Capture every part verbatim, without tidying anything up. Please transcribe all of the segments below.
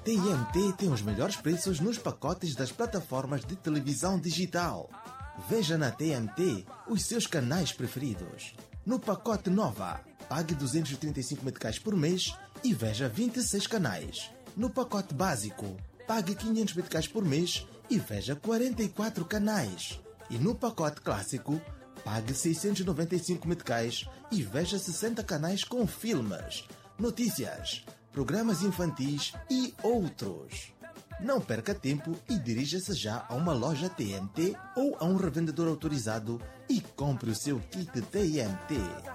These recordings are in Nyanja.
T M T tem os melhores preços nos pacotes das plataformas de televisão digital. Veja na T M T os seus canais preferidos. No pacote Nova, pague duzentos e trinta e cinco meticais por mês e veja vinte e seis canais. No pacote Básico, pague quinhentos meticais por mês e veja quarenta e quatro canais. E no pacote Clássico, pague seiscentos e noventa e cinco meticais e veja sessenta canais com filmes, notícias, programas infantis e outros. Não perca tempo e dirija-se já a uma loja T M T ou a um revendedor autorizado e compre o seu kit T M T.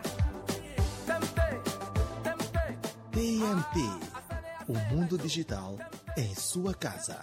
T M T. O mundo digital em sua casa.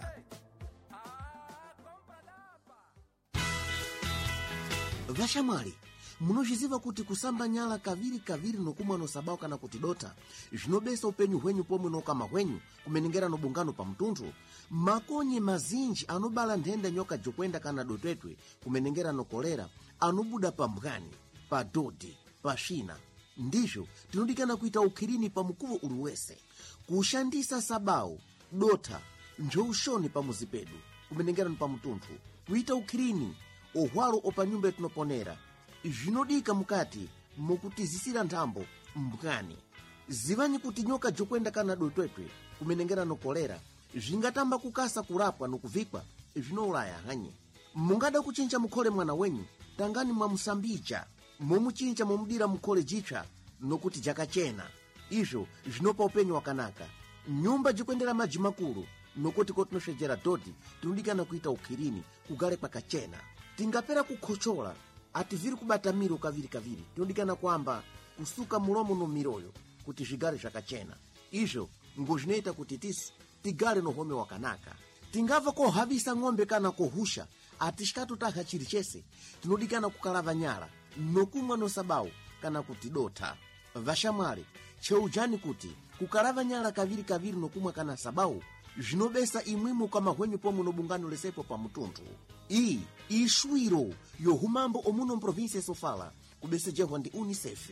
Vashamwali, munojiziva kuti kusamba nyala kaviri kaviri nokumwa nosabao kana kuti dota zvinobesa upenyu hwenyu pomwe nokama hwenyu kumenengera nobungano pa mtundu makonye mazinji anobala ndenda nyoka jokwenda kana dotwetwe kumenengera nokolera anobuda pa mbwani pa dodi pa shina ndizvo tinodikana kuita ukhirini pa mukuvo uliwese kushandisa sabao dota njoushoni pa muzipedu kumenengera pa mtundu kuita ukhirini ohwalo opa nyumba etinoponera zvinodika mukati mukutizisira nthambo mbwani zivanyi kuti nyoka jokwenda kana dotwetwe kumenengera nokolera zvingatamba kukasa kurapwa nokuvikwa zvinoulaya hanye mungada kuchinja mukhole mwana wenyu tangani mwamusambija momuchinja momudira mukhole jitsva nokuti jakachena izvo zvinopa upenyu wakanaka nyumba jikwendera madzi makulu nokuti kotinosvedzera dhodhi tinodikana kuita ukhirini kugale kwakachena tingapera kukhochola ativiri kubata miro kaviri kaviri tinodikana kwamba kusuka mulomo no miroyo kuti zvigare zvakachena izvo ngozvinoita kuti tisi tigare nohome wakanaka tingabva kohavisa ng'ombe kana kohusha atishikatotaha chiri chese tinodikana kukalava nyala nokumwa nosabao kana kuti dota vashamwali cheujani kuti kukalava nyala kaviri kaviri nokumwa kana sabao zvinobesa imwimo kama hwenyu pomwe nobungano lesepo pa mutundu iyi ishwiro yohumambo omuno mprovinsia ya Sofala kubesejehwa ndi UNICEF.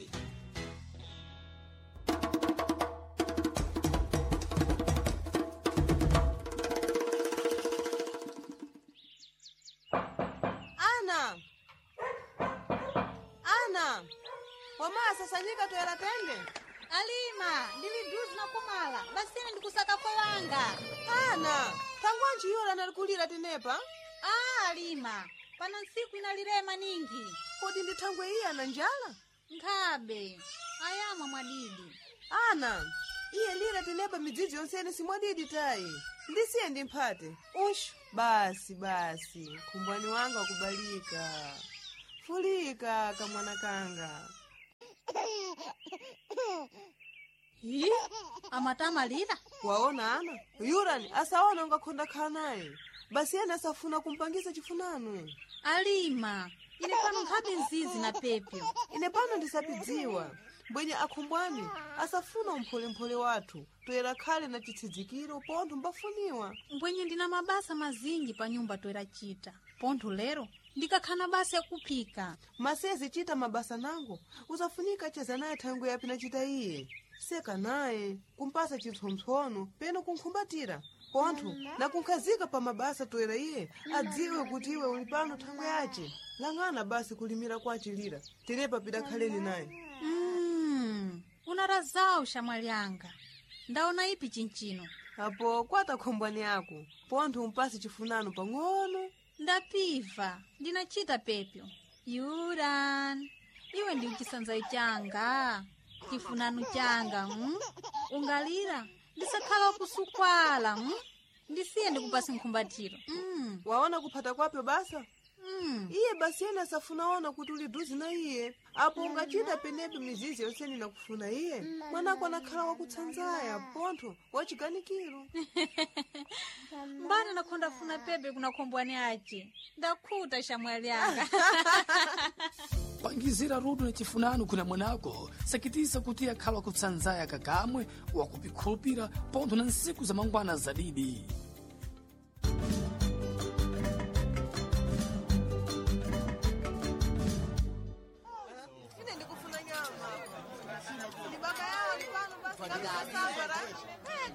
Ana Ana Wama sasanyika toyala tende Alima, ndili duzi na kumala, basini ndikusaka kwa wanga. Ana, tangwanji yola nalikulira tenepa? Ah, Alima, pana nsiku inalirema ningi. Kodi nditangwe iya na njala? Nkabe, ayama mwadidi. Ana, iye lira tenepa midzizi yonsene si mwadidi tai. Ndisiye ndimpate. Ush, basi, basi, kumbwani wanga kubalika. Fulika, kamwana kanga. Hii? Amatama lila? Waona ana? Yurani, asaona unga konda kanae. Basi yana asafuna kumpangisa chifunanu. Alima, ine pano nkabe nzizi na pepyo. Ine pano ndisapidziwa. Mbwenye akumbwani, asafuna umpole mpole watu. Toera kale na chitizikiro, pontu mbafuniwa. Mbwenye ndina mabasa mazingi pa nyumba toera chita. Pontu lero, ndikakhana basa ya kupika. Masezi chita mabasa nango, uzafunika cheza naye tangu yapi na chita iye. Seka naye, kumpasa chitsompsono, peno kunkumbatira. Pontu, na kunkazika pa mabasa toera iye, adziwe kuti iwe ulipano tangu yache. Langana basi kulimira kwa chilira, tenepa pida khaleni naye. Mmm, unarazao shamwalianga. Ndaona ipi chinchino. Apo, kwata kombwani yako, pontu umpasi chifunano pang'ono. Ndapiva, ndinachita pepyo. Yuran, iwe ndi uchisanzai changa. Chifunanu changa, mm? Ungalira, ndisakhala kusukwala, mm? Ndisiye ndikupasi nkumbatiro. Mm. Waona kupata kwapyo basa? Mm. Iye basi yena safunaona kuti uli duzi na iye. Apo ungachita penepe mizizi yoseni na kufuna iye. Mwanako anakhala wakutsanzaya, ponto, wachiganikiro. Mbana nakonda funa pepe kuna kombwani ache. Ndakuta shamwalianga. Pangizira rudu na chifunanu kuna mwanako. Sakitisa kutia khala kutsanzaya kakamwe, wakupikhulupira, ponto na nsiku za mangwana zadidi.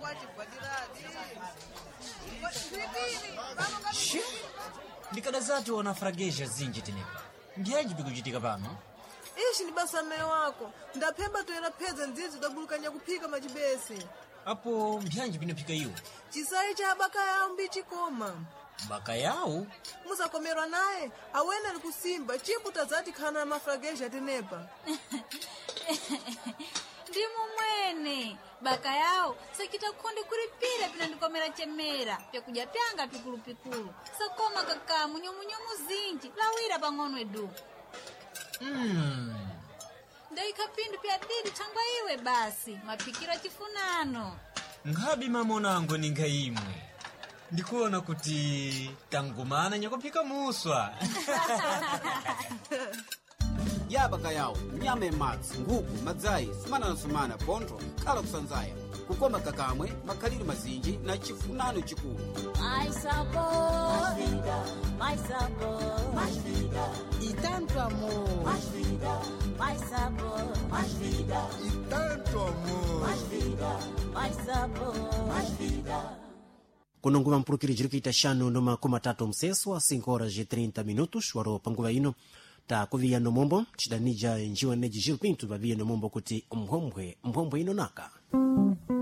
ndikadazati wana frageja zinji tenepa ndiyanji bikuchitika pano. Ishi ni basa mme wako ndaphemba toera phedza ndzidzi udabulukanya kuphika machibese apo mbyanji binophika iwo chisayi cha baka yawo mbichikoma baka yawo muzakomerwa naye awena ali kusimba chipo tazati khana ya mafrageja tenepa ndimu mwene baka yawo sakita kundi kulipira pina ndikomera chemera pyakuja pyanga pikulu-pikulu sakoma kakamu nyomunyomu zinji lawira pang'ono edu. Mm. Ndaika pindu pya didi tangwa iwe basi mapikira chifunano nkhabi mamonango ninga imwe ndikuona kuti tangumana nyakuphika muswa. yabaka yawo nyama emadzi nguku madzayi sumana na sumana pontho khala kusanzaya kukoma kakamwe makhaliro mazinji na chifunano chikulu. Mais sabor, mais vida, mais sabor, mais vida. E tanto amor, mais vida, mais sabor, mais vida. E tanto amor, mais vida, mais sabor, mais vida. kunonguva mpulukiri jirikita xanu no makumi atatu mseso a cinco horas e trinta minutos waro panguva ino takuviya nomombo cidanija njiwa neji Gil Pinto vaviya nomombo kuti mphomphwe mphomphwe ino naka.